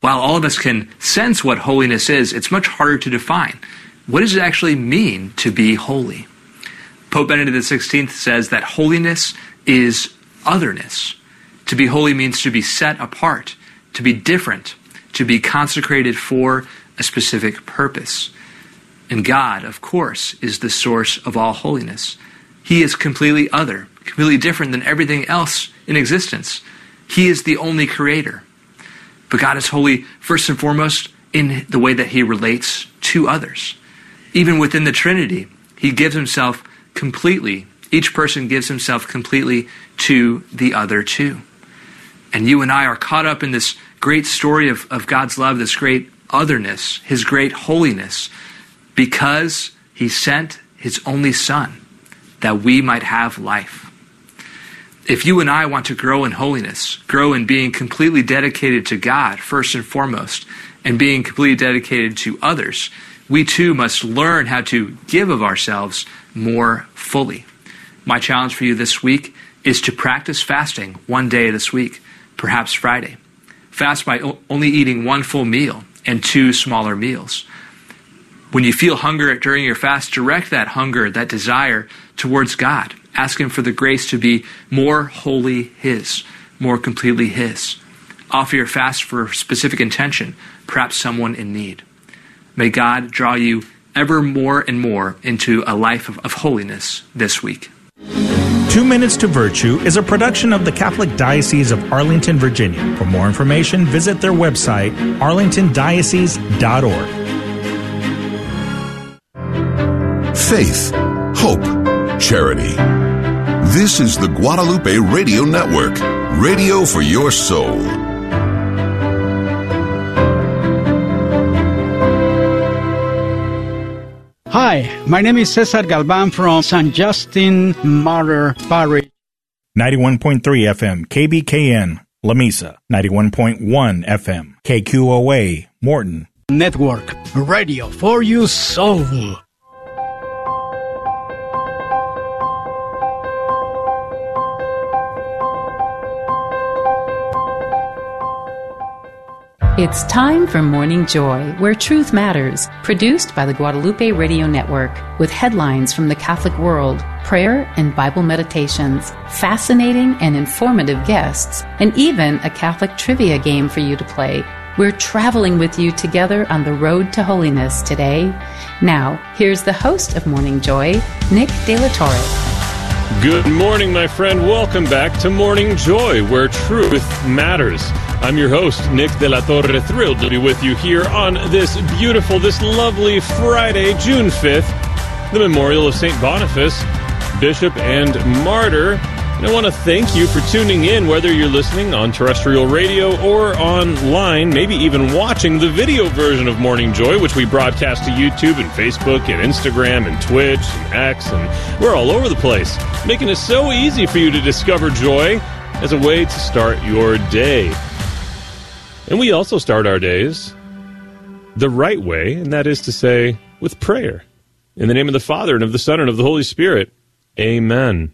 While all of us can sense what holiness is, it's much harder to define. What does it actually mean to be holy? Pope Benedict XVI says that holiness is otherness. To be holy means to be set apart, to be different, to be consecrated for a specific purpose. And God, of course, is the source of all holiness. He is completely other, completely different than everything else in existence. He is the only creator. But God is holy first and foremost in the way that he relates to others. Even within the Trinity, he gives himself completely, each person gives himself completely to the other too. And you and I are caught up in this great story of God's love, this great otherness, his great holiness, because he sent his only Son that we might have life. If you and I want to grow in holiness, grow in being completely dedicated to God first and foremost, and being completely dedicated to others, we too must learn how to give of ourselves more fully. My challenge for you this week is to practice fasting one day this week, perhaps Friday. Fast by only eating one full meal and 2 smaller meals. When you feel hunger during your fast, direct that hunger, that desire towards God. Ask him for the grace to be more wholly his, more completely his. Offer your fast for specific intention, perhaps someone in need. May God draw you ever more and more into a life of holiness this week. 2 Minutes to Virtue is a production of the Catholic Diocese of Arlington, Virginia. For more information, visit their website, arlingtondiocese.org. Faith, hope, charity. This is the Guadalupe Radio Network, radio for your soul. Hi, my name is Cesar Galvan from San Justin Martyr Parish. 91.3 FM, KBKN, La Mesa. 91.1 FM, KQOA, Morton. Network, radio for your soul. It's time for Morning Joy, where truth matters, produced by the Guadalupe Radio Network, with headlines from the Catholic world, prayer and Bible meditations, fascinating and informative guests, and even a Catholic trivia game for you to play. We're traveling with you together on the road to holiness today. Now, here's the host of Morning Joy, Nick De La Torre. Good morning, my friend. Welcome back to Morning Joy, where truth matters. I'm your host, Nick De La Torre, thrilled to be with you here on this beautiful, this lovely Friday, June 5th, the memorial of St. Boniface, Bishop and Martyr. And I want to thank you for tuning in, whether you're listening on terrestrial radio or online, maybe even watching the video version of Morning Joy, which we broadcast to YouTube and Facebook and Instagram and Twitch and X, and we're all over the place, making it so easy for you to discover joy as a way to start your day. And we also start our days the right way, and that is to say, with prayer. In the name of the Father, and of the Son, and of the Holy Spirit. Amen.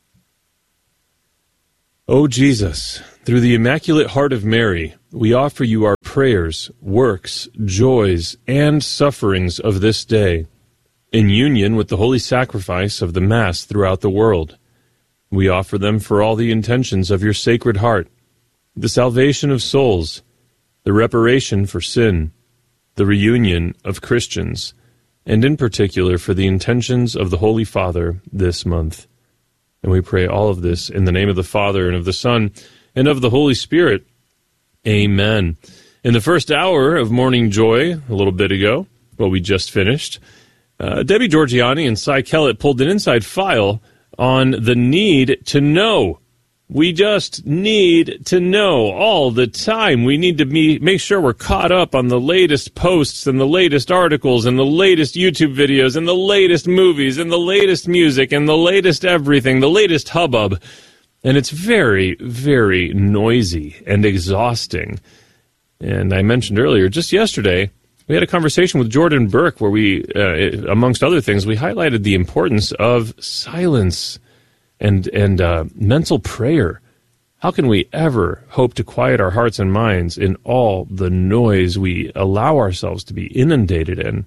O Jesus, through the Immaculate Heart of Mary, we offer you our prayers, works, joys, and sufferings of this day, in union with the holy sacrifice of the Mass throughout the world. We offer them for all the intentions of your Sacred Heart, the salvation of souls, the reparation for sin, the reunion of Christians, and in particular for the intentions of the Holy Father this month. And we pray all of this in the name of the Father, and of the Son, and of the Holy Spirit. Amen. In the first hour of Morning Joy, a little bit ago, well, we just finished, Debbie Georgiani and Cy Kellett pulled an inside file on the need to know. We just need to know all the time. We need to make sure we're caught up on the latest posts and the latest articles and the latest YouTube videos and the latest movies and the latest music and the latest everything, the latest hubbub. And it's very, very noisy and exhausting. And I mentioned earlier, just yesterday, we had a conversation with Jordan Burke where we, amongst other things, we highlighted the importance of silence and mental prayer. How can we ever hope to quiet our hearts and minds in all the noise we allow ourselves to be inundated in?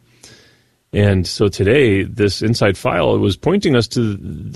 And so today, this Inside File was pointing us to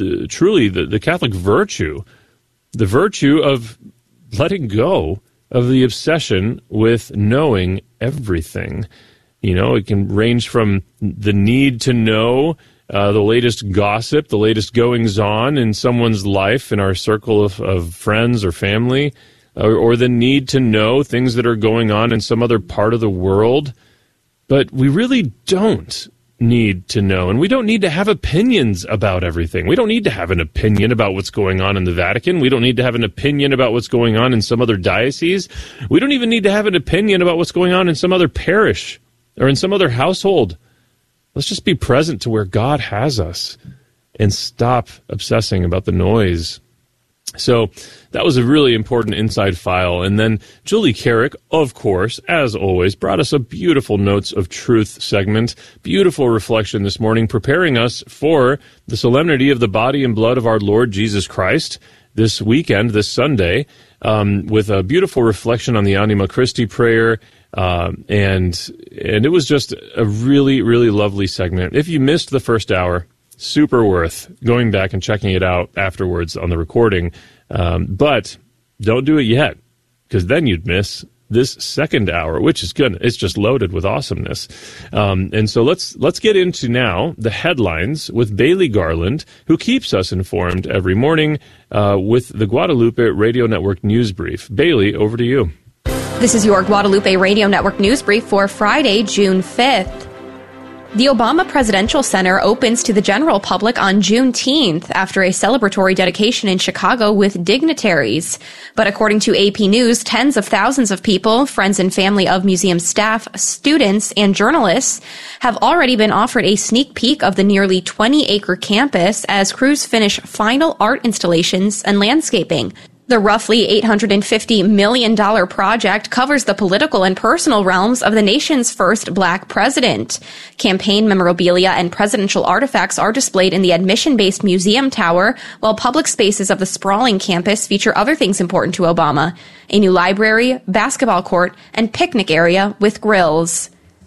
the Catholic virtue, the virtue of letting go of the obsession with knowing everything. You know, it can range from the need to know the latest gossip, the latest goings-on in someone's life, in our circle of friends or family, or the need to know things that are going on in some other part of the world. But we really don't need to know, and we don't need to have opinions about everything. We don't need to have an opinion about what's going on in the Vatican. We don't need to have an opinion about what's going on in some other diocese. We don't even need to have an opinion about what's going on in some other parish or in some other household. Let's just be present to where God has us and stop obsessing about the noise. So that was a really important Inside File. And then Julie Carrick, of course, as always, brought us a beautiful Notes of Truth segment, beautiful reflection this morning, preparing us for the solemnity of the body and blood of our Lord Jesus Christ this weekend, this Sunday, with a beautiful reflection on the Anima Christi prayer. And it was just a really, really lovely segment. If you missed the first hour, super worth going back and checking it out afterwards on the recording. But don't do it yet, because then you'd miss this second hour, which is good. It's just loaded with awesomeness. And so let's get into now the headlines with Bailey Garland, who keeps us informed every morning with the Guadalupe Radio Network News Brief. Bailey, over to you. This is your Guadalupe Radio Network News Brief for Friday, June 5th. The Obama Presidential Center opens to the general public on Juneteenth after a celebratory dedication in Chicago with dignitaries. But according to AP News, tens of thousands of people, friends and family of museum staff, students, and journalists have already been offered a sneak peek of the nearly 20-acre campus as crews finish final art installations and landscaping. The roughly $850 million project covers the political and personal realms of the nation's first black president. Campaign memorabilia and presidential artifacts are displayed in the admission-based museum tower, while public spaces of the sprawling campus feature other things important to Obama: a new library, basketball court, and picnic area with grills.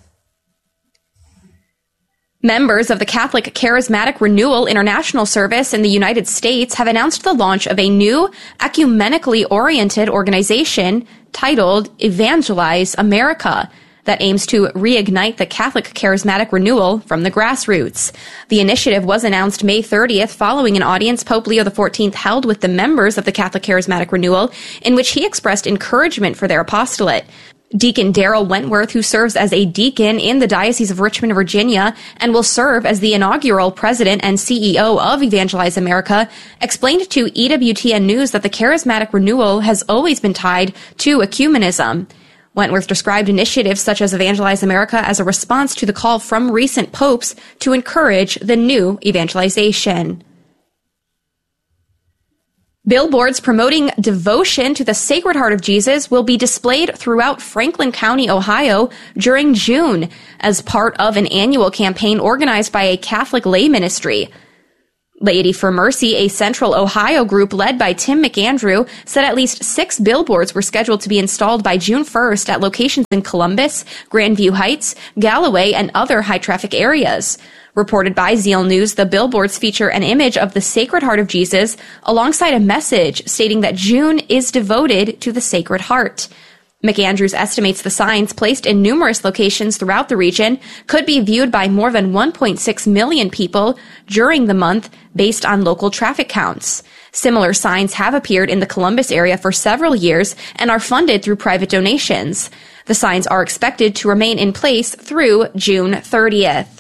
Members of the Catholic Charismatic Renewal International Service in the United States have announced the launch of a new ecumenically oriented organization titled Evangelize America that aims to reignite the Catholic Charismatic Renewal from the grassroots. The initiative was announced May 30th following an audience Pope Leo XIV held with the members of the Catholic Charismatic Renewal, in which he expressed encouragement for their apostolate. Deacon Daryl Wentworth, who serves as a deacon in the Diocese of Richmond, Virginia, and will serve as the inaugural president and CEO of Evangelize America, explained to EWTN News that the Charismatic Renewal has always been tied to ecumenism. Wentworth described initiatives such as Evangelize America as a response to the call from recent popes to encourage the new evangelization. Billboards promoting devotion to the Sacred Heart of Jesus will be displayed throughout Franklin County, Ohio during June as part of an annual campaign organized by a Catholic lay ministry. Laity for Mercy, a Central Ohio group led by Tim McAndrew, said at least 6 billboards were scheduled to be installed by June 1st at locations in Columbus, Grandview Heights, Galloway, and other high-traffic areas. Reported by Zeal News, the billboards feature an image of the Sacred Heart of Jesus alongside a message stating that June is devoted to the Sacred Heart. McAndrews estimates the signs placed in numerous locations throughout the region could be viewed by more than 1.6 million people during the month based on local traffic counts. Similar signs have appeared in the Columbus area for several years and are funded through private donations. The signs are expected to remain in place through June 30th.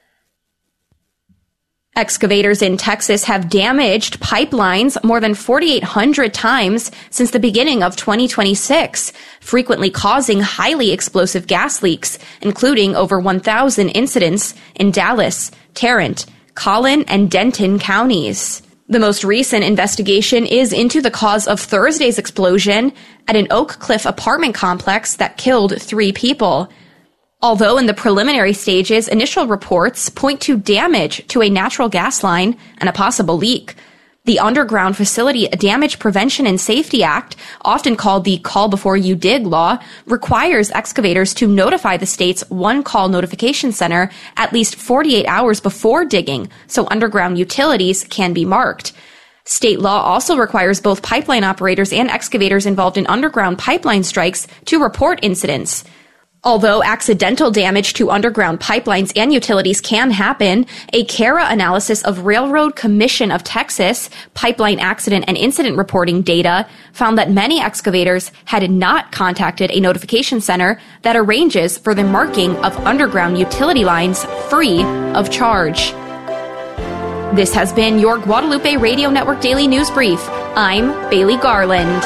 Excavators in Texas have damaged pipelines more than 4,800 times since the beginning of 2026, frequently causing highly explosive gas leaks, including over 1,000 incidents in Dallas, Tarrant, Collin, and Denton counties. The most recent investigation is into the cause of Thursday's explosion at an Oak Cliff apartment complex that killed 3 people. Although in the preliminary stages, initial reports point to damage to a natural gas line and a possible leak. The Underground Facility Damage Prevention and Safety Act, often called the Call Before You Dig law, requires excavators to notify the state's One Call Notification Center at least 48 hours before digging, so underground utilities can be marked. State law also requires both pipeline operators and excavators involved in underground pipeline strikes to report incidents. Although accidental damage to underground pipelines and utilities can happen, a CARA analysis of Railroad Commission of Texas pipeline accident and incident reporting data found that many excavators had not contacted a notification center that arranges for the marking of underground utility lines free of charge. This has been your Guadalupe Radio Network Daily News Brief. I'm Bailey Garland.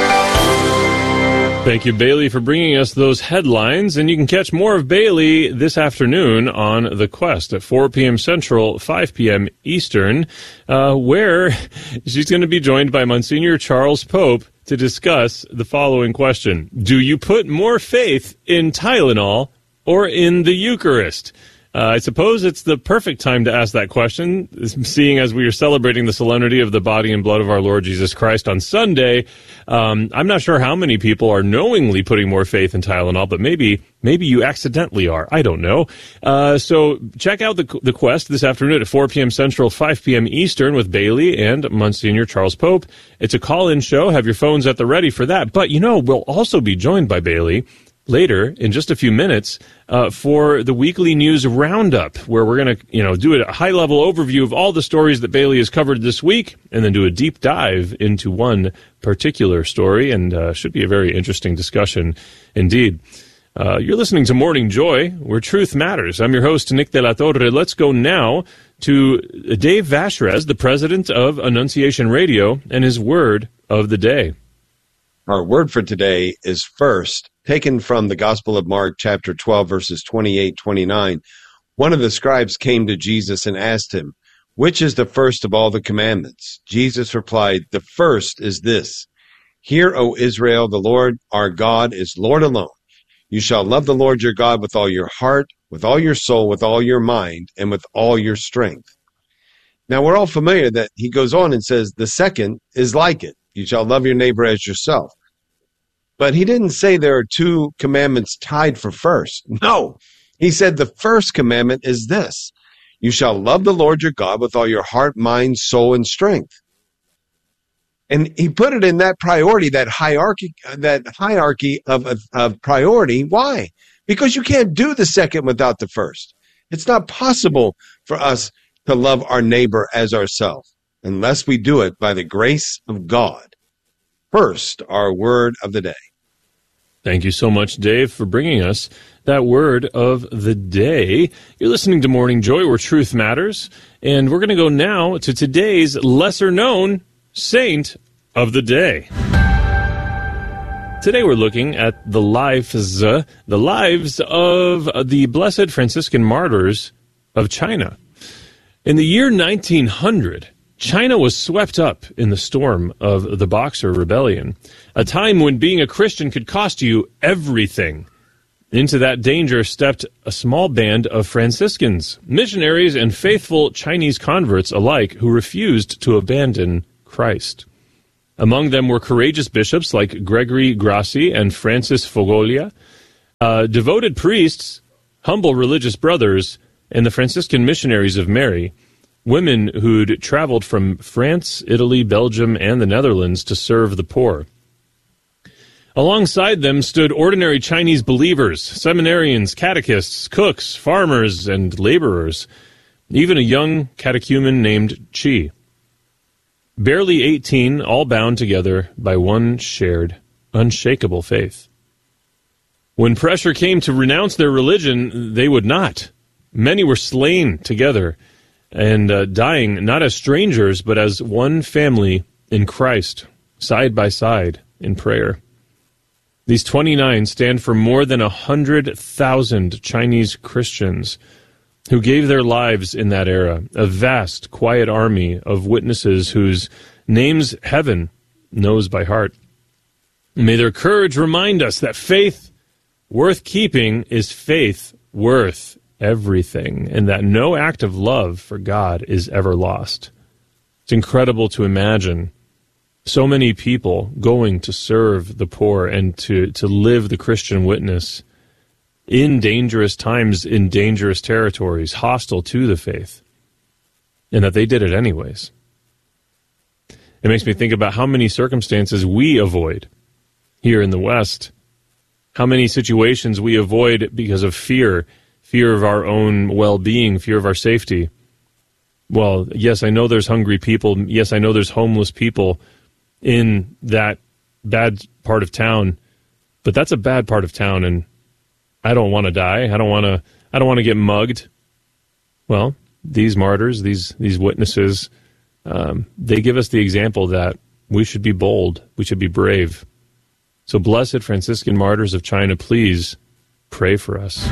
Thank you, Bailey, for bringing us those headlines. And you can catch more of Bailey this afternoon on The Quest at 4 p.m. Central, 5 p.m. Eastern, where she's going to be joined by Monsignor Charles Pope to discuss the following question. Do you put more faith in Tylenol or in the Eucharist? I suppose it's the perfect time to ask that question, seeing as we are celebrating the solemnity of the body and blood of our Lord Jesus Christ on Sunday. I'm not sure how many people are knowingly putting more faith in Tylenol, but maybe you accidentally are. I don't know. So check out the Quest this afternoon at 4 p.m. Central, 5 p.m. Eastern with Bailey and Monsignor Charles Pope. It's a call-in show. Have your phones at the ready for that. But, we'll also be joined by Bailey later in just a few minutes for the weekly news roundup, where we're going to do a high-level overview of all the stories that Bailey has covered this week and then do a deep dive into one particular story, and should be a very interesting discussion indeed. You're listening to Morning Joy, where truth matters. I'm your host, Nick De La Torre. Let's go now to Dave Vashrez, the president of Annunciation Radio, and his word of the day. Our word for today is first, taken from the Gospel of Mark, chapter 12, verses 28-29. One of the scribes came to Jesus and asked him, "Which is the first of all the commandments?" Jesus replied, "The first is this. Hear, O Israel, the Lord our God is Lord alone. You shall love the Lord your God with all your heart, with all your soul, with all your mind, and with all your strength." Now, we're all familiar that he goes on and says, the second is like it. You shall love your neighbor as yourself. But he didn't say there are two commandments tied for first. No, he said the first commandment is this. You shall love the Lord your God with all your heart, mind, soul, and strength. And he put it in that priority, that hierarchy of priority. Why? Because you can't do the second without the first. It's not possible for us to love our neighbor as ourselves unless we do it by the grace of God. First, our word of the day. Thank you so much, Dave, for bringing us that word of the day. You're listening to Morning Joy, where truth matters. And we're going to go now to today's lesser-known saint of the day. Today we're looking at the lives of the Blessed Franciscan Martyrs of China. In the year 1900, China was swept up in the storm of the Boxer Rebellion, a time when being a Christian could cost you everything. Into that danger stepped a small band of Franciscans, missionaries and faithful Chinese converts alike who refused to abandon Christ. Among them were courageous bishops like Gregory Grassi and Francis Fogolia, devoted priests, humble religious brothers, and the Franciscan missionaries of Mary, women who'd traveled from France, Italy, Belgium, and the Netherlands to serve the poor. Alongside them stood ordinary Chinese believers, seminarians, catechists, cooks, farmers, and laborers, even a young catechumen named Chi. Barely 18, all bound together by one shared, unshakable faith. When pressure came to renounce their religion, they would not. Many were slain together and dying not as strangers, but as one family in Christ, side by side in prayer. These 29 stand for more than 100,000 Chinese Christians who gave their lives in that era, a vast, quiet army of witnesses whose names heaven knows by heart. May their courage remind us that faith worth keeping is faith worth everything, and that no act of love for God is ever lost. It's incredible to imagine so many people going to serve the poor and to live the Christian witness in dangerous times, in dangerous territories, hostile to the faith, and that they did it anyways. It makes me think about how many circumstances we avoid here in the West, how many situations we avoid because of fear of our own well-being, fear of our safety. Well, yes, I know there's hungry people. Yes, I know there's homeless people in that bad part of town, but that's a bad part of town, and I don't want to die. I don't want to get mugged. Well, these martyrs, these witnesses, they give us the example that we should be bold, we should be brave. So, blessed Franciscan martyrs of China, please pray for us.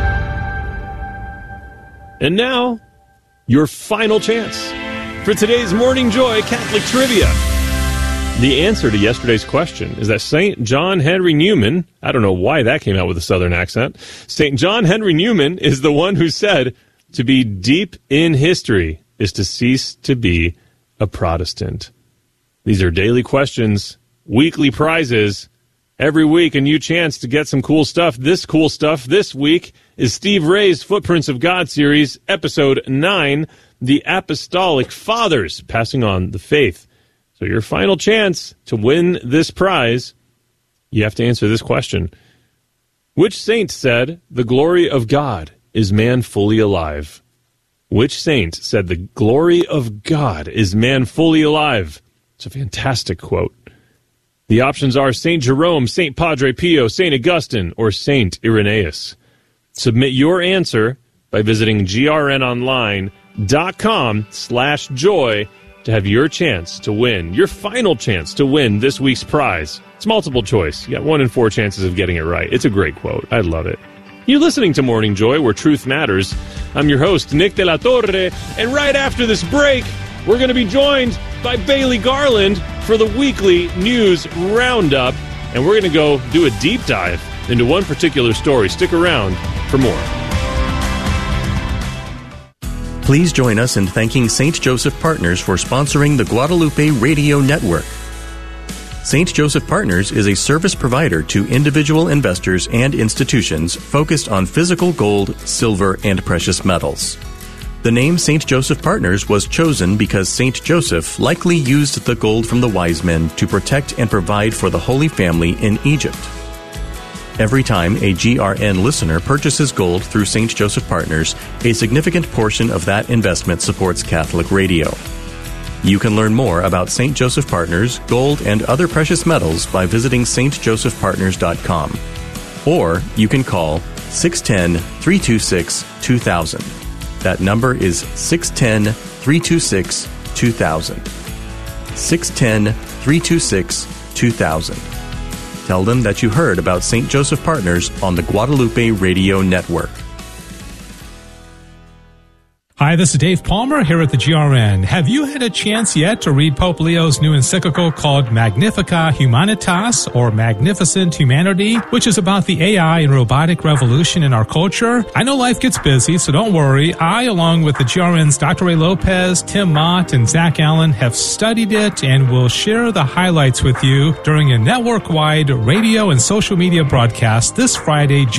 And now, your final chance for today's Morning Joy Catholic Trivia. The answer to yesterday's question is that St. John Henry Newman, I don't know why that came out with a southern accent, St. John Henry Newman is the one who said, to be deep in history is to cease to be a Protestant. These are daily questions, weekly prizes, every week a new chance to get some cool stuff. This cool stuff this week is Steve Ray's Footprints of God series, episode 9, The Apostolic Fathers, passing on the faith. So your final chance to win this prize, you have to answer this question. Which saint said, the glory of God is man fully alive? Which saint said, the glory of God is man fully alive? It's a fantastic quote. The options are St. Jerome, St. Padre Pio, St. Augustine, or St. Irenaeus. Submit your answer by visiting grnonline.com/joy to have your chance to win, your final chance to win this week's prize. It's multiple choice. You got 1 in 4 chances of getting it right. It's a great quote. I love it. You're listening to Morning Joy, where truth matters. I'm your host, Nick De La Torre, and right after this break, we're going to be joined by Bailey Garland for the weekly news roundup, and we're going to go do a deep dive into one particular story. Stick around for more. Please join us in thanking St. Joseph Partners for sponsoring the Guadalupe Radio Network. St. Joseph Partners is a service provider to individual investors and institutions focused on physical gold, silver, and precious metals. The name St. Joseph Partners was chosen because St. Joseph likely used the gold from the wise men to protect and provide for the Holy Family in Egypt. Every time a GRN listener purchases gold through St. Joseph Partners, a significant portion of that investment supports Catholic radio. You can learn more about St. Joseph Partners, gold, and other precious metals by visiting stjosephpartners.com. Or you can call 610-326-2000. That number is 610-326-2000. 610-326-2000. Tell them that you heard about St. Joseph Partners on the Guadalupe Radio Network. Hi, this is Dave Palmer here at the GRN. Have you had a chance yet to read Pope Leo's new encyclical called Magnificat Humanitas, or Magnificent Humanity, which is about the AI and robotic revolution in our culture? I know life gets busy, so don't worry. I, along with the GRN's Dr. Ray Lopez, Tim Mott, and Zach Allen, have studied it and will share the highlights with you during a network-wide radio and social media broadcast this Friday,